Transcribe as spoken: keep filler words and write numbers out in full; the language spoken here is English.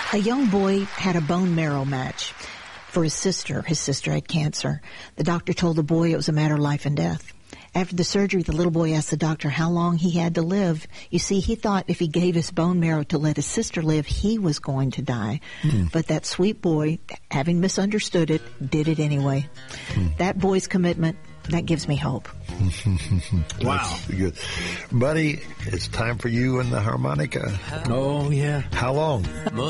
A young boy had a bone marrow match for his sister. His sister had cancer. The doctor told the boy it was a matter of life and death. After the surgery, the little boy asked the doctor how long he had to live. You see, he thought if he gave his bone marrow to let his sister live, he was going to die. Mm. But that sweet boy, having misunderstood it, did it anyway. Mm. That boy's commitment, that gives me hope. Wow. Good. Buddy, it's time for you and the harmonica. Oh, yeah. How long?